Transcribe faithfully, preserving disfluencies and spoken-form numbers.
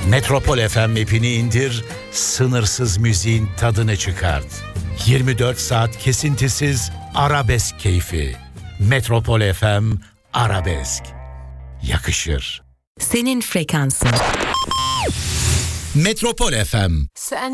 Metropol F M app'ini indir, sınırsız müziğin tadını çıkart. yirmi dört saat kesintisiz arabesk keyfi. Metropol F M Arabesk. Yakışır. Senin frekansın. Metropol F M. Sen